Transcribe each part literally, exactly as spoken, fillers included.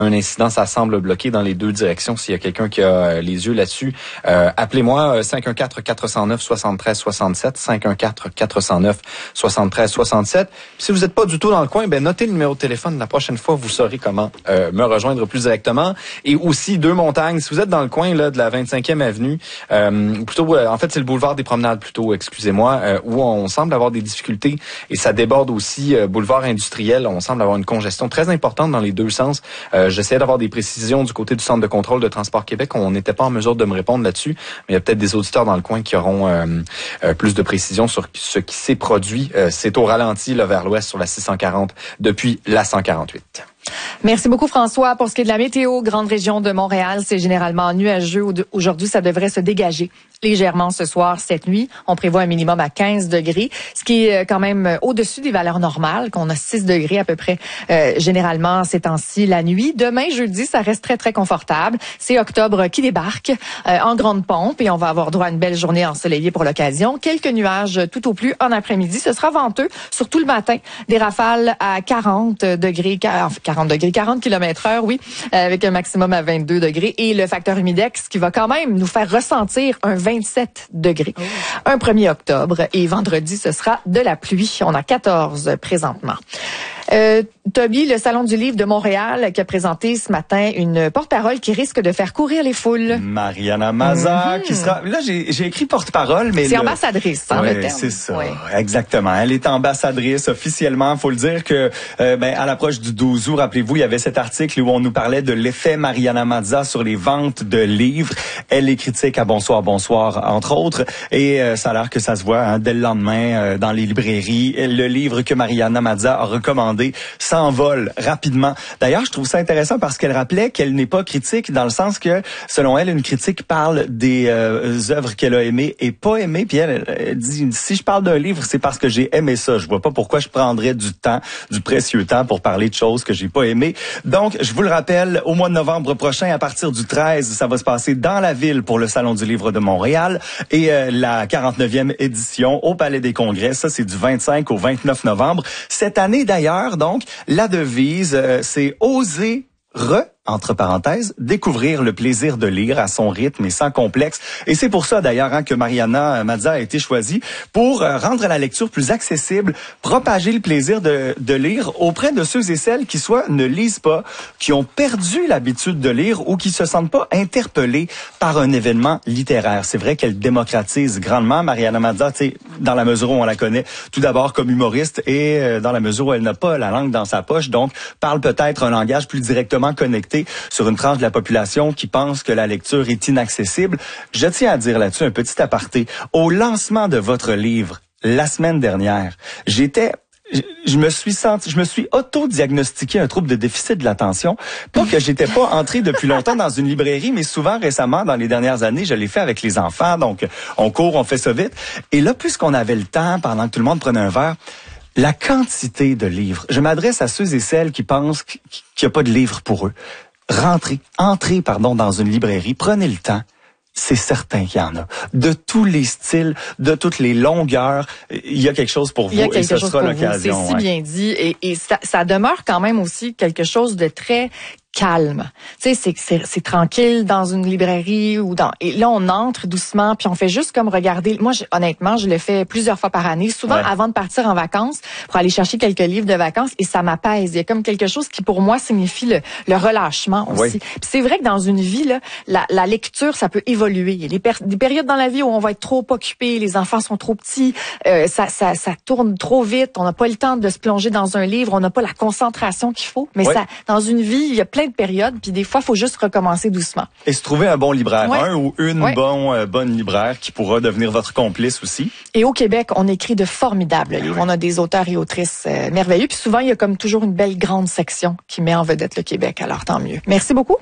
un incident, ça semble bloqué dans les deux directions. S'il y a quelqu'un qui a les yeux là-dessus, euh, appelez-moi cinq un quatre, quatre zéro neuf, sept trois six sept, cinq un quatre, quatre zéro neuf, sept trois six sept. Puis si vous n'êtes pas du tout dans le coin, ben notez le numéro de téléphone. La prochaine fois, vous saurez comment euh, me rejoindre plus directement. Et aussi deux montagnes. Si vous êtes dans le coin là de la vingt-cinquième avenue, euh, plutôt, euh, en fait, c'est le boulevard des Promenades plutôt, excusez-moi, euh, où on semble avoir des difficultés et ça déborde aussi euh, boulevard industriel. On semble avoir une congestion très importante dans les deux sens. Euh, J'essayais d'avoir des précisions du côté du Centre de contrôle de Transport Québec. On n'était pas en mesure de me répondre là-dessus, mais il y a peut-être des auditeurs dans le coin qui auront euh, euh, plus de précisions sur ce qui s'est produit. Euh, c'est au ralenti là, vers l'ouest sur la six cent quarante depuis la cent quarante-huit. Merci beaucoup, François. Pour ce qui est de la météo, grande région de Montréal, c'est généralement nuageux. Aujourd'hui, ça devrait se dégager légèrement ce soir, cette nuit. On prévoit un minimum à quinze degrés, ce qui est quand même au-dessus des valeurs normales, qu'on a six degrés à peu près euh, généralement ces temps-ci la nuit. Demain, jeudi, ça reste très, très confortable. C'est octobre qui débarque euh, en grande pompe et on va avoir droit à une belle journée ensoleillée pour l'occasion. Quelques nuages tout au plus en après-midi. Ce sera venteux, surtout le matin. Des rafales à quarante degrés, quarante degrés, quarante kilomètres heure, oui, avec un maximum à vingt-deux degrés. Et le facteur humidex qui va quand même nous faire ressentir un vingt-sept degrés. Oh. Un premier octobre et vendredi, ce sera de la pluie. On a quatorze présentement. Euh, Toby, le Salon du Livre de Montréal, qui a présenté ce matin une porte-parole qui risque de faire courir les foules. Mariana Mazza, mm-hmm. qui sera... Là, j'ai, j'ai écrit porte-parole, mais... C'est le... ambassadrice, hein, ouais, le terme. c'est ça, ouais. Exactement. Elle est ambassadrice officiellement. Faut le dire que, euh, ben, à l'approche du douze août, rappelez-vous, il y avait cet article où on nous parlait de l'effet Mariana Mazza sur les ventes de livres. Elle est critique à Bonsoir, Bonsoir, entre autres. Et euh, ça a l'air que ça se voit hein, dès le lendemain euh, dans les librairies. Le livre que Mariana Mazza a recommandé s'envole rapidement. D'ailleurs, je trouve ça intéressant parce qu'elle rappelait qu'elle n'est pas critique dans le sens que, selon elle, une critique parle des euh, œuvres qu'elle a aimées et pas aimées. Puis elle, elle dit, si je parle d'un livre, c'est parce que j'ai aimé ça. Je vois pas pourquoi je prendrais du temps, du précieux temps pour parler de choses que j'ai pas aimées. Donc, je vous le rappelle, au mois de novembre prochain, à partir du treize, ça va se passer dans la ville pour le Salon du Livre de Montréal et euh, la quarante-neuvième édition au Palais des Congrès. Ça, c'est du vingt-cinq au vingt-neuf novembre. Cette année, d'ailleurs, donc, la devise, euh, c'est oser re, entre parenthèses, découvrir le plaisir de lire à son rythme et sans complexe. Et c'est pour ça, d'ailleurs, hein, que Mariana Mazza a été choisie pour euh, rendre la lecture plus accessible, propager le plaisir de, de lire auprès de ceux et celles qui soit ne lisent pas, qui ont perdu l'habitude de lire ou qui se sentent pas interpellés par un événement littéraire. C'est vrai qu'elle démocratise grandement Mariana Mazza, tu sais, dans la mesure où on la connaît tout d'abord comme humoriste et euh, dans la mesure où elle n'a pas la langue dans sa poche, donc parle peut-être un langage plus directement connecté sur une tranche de la population qui pense que la lecture est inaccessible. Je tiens à dire là-dessus un petit aparté. Au lancement de votre livre, la semaine dernière, j'étais... Je, je me suis senti, je me suis auto-diagnostiqué un trouble de déficit de l'attention. Pas que j'étais pas entré depuis longtemps dans une librairie, mais souvent récemment, dans les dernières années, je l'ai fait avec les enfants. Donc, on court, on fait ça vite. Et là, puisqu'on avait le temps, pendant que tout le monde prenait un verre, la quantité de livres. Je m'adresse à ceux et celles qui pensent qu'il n'y a pas de livres pour eux. Rentrez, entrez, pardon, dans une librairie, prenez le temps. C'est certain qu'il y en a. De tous les styles, de toutes les longueurs, il y a quelque chose pour vous et ce sera l'occasion. C'est si bien dit et, et ça, ça demeure quand même aussi quelque chose de très calme. Tu sais, c'est, c'est, c'est tranquille dans une librairie ou dans... Et là, on entre doucement, puis on fait juste comme regarder... Moi, je, honnêtement, je le fais plusieurs fois par année, souvent ouais. avant de partir en vacances, pour aller chercher quelques livres de vacances, et ça m'apaise. Il y a comme quelque chose qui, pour moi, signifie le, le relâchement aussi. Oui. Puis c'est vrai que dans une vie, là, la, la lecture, ça peut évoluer. Il y a des, per- des périodes dans la vie où on va être trop occupé, les enfants sont trop petits, euh, ça, ça, ça tourne trop vite, on n'a pas le temps de se plonger dans un livre, on n'a pas la concentration qu'il faut. Mais oui. ça, dans une vie, il y a plein de périodes, puis des fois, il faut juste recommencer doucement. Et se trouver un bon libraire, ouais. un ou une ouais. bon, euh, bonne libraire qui pourra devenir votre complice aussi. Et au Québec, on écrit de formidables livres. On a des auteurs et autrices euh, merveilleux, puis souvent, il y a comme toujours une belle grande section qui met en vedette le Québec, alors tant mieux. Merci beaucoup.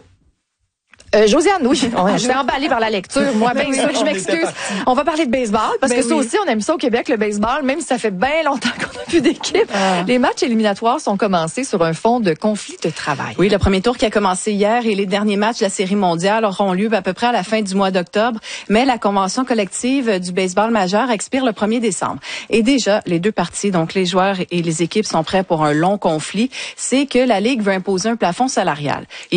Euh, Josiane, oui, je suis emballée par la lecture. Moi, bien sûr, je m'excuse. On va parler de baseball, parce ben que ça oui. aussi, on aime ça au Québec, le baseball, même si ça fait bien longtemps qu'on n'a plus d'équipe. Ah. Les matchs éliminatoires sont commencés sur un fond de conflit de travail. Oui, le premier tour qui a commencé hier et les derniers matchs de la Série mondiale auront lieu à peu près à la fin du mois d'octobre, mais la convention collective du baseball majeur expire le premier décembre. Et déjà, les deux parties, donc les joueurs et les équipes, sont prêts pour un long conflit. C'est que la Ligue veut imposer un plafond salarial. Et